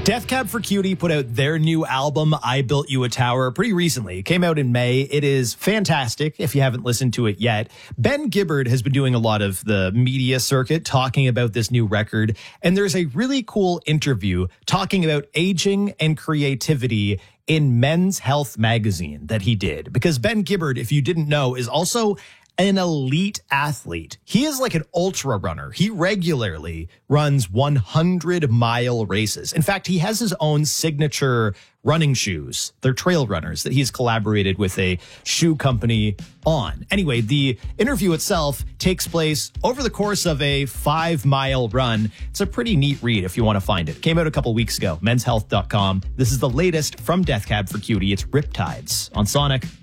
Death Cab for Cutie put out their new album, I Built You a Tower, pretty recently. It came out in May. It is fantastic if you haven't listened to it yet. Ben Gibbard has been doing a lot of the media circuit talking about this new record, and there's a really cool interview talking about aging and creativity in Men's Health magazine that he did. Because Ben Gibbard, if you didn't know, is also an elite athlete. He is like an ultra runner. He regularly runs 100-mile races. In fact, he has his own signature running shoes. They're trail runners that he's collaborated with a shoe company on. Anyway, the interview itself takes place over the course of a 5-mile run. It's a pretty neat read if you want to find it. Came out a couple weeks ago, menshealth.com. This is the latest from Death Cab for Cutie. It's Riptides on Sonic.